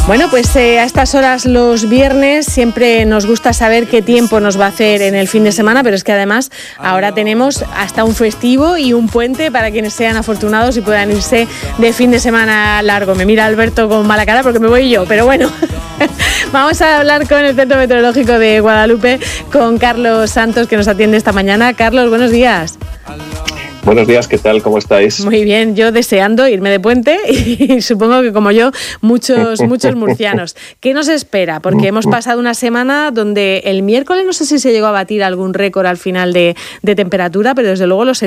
Bueno, pues a estas horas los viernes siempre nos gusta saber qué tiempo nos va a hacer en el fin de semana, pero es que además ahora tenemos hasta un festivo y un puente para quienes sean afortunados y puedan irse de fin de semana largo. Me mira Alberto con mala cara porque me voy yo, pero bueno. Vamos a hablar con el Centro Meteorológico de Guadalupe, con Carlos Santos, que nos atiende esta mañana. Carlos, buenos días. Buenos días, ¿qué tal? ¿Cómo estáis? Muy bien, yo deseando irme de puente y supongo que como yo, muchos murcianos. ¿Qué nos espera? Porque hemos pasado una semana donde el miércoles no sé si se llegó a batir algún récord al final de temperatura, pero desde luego los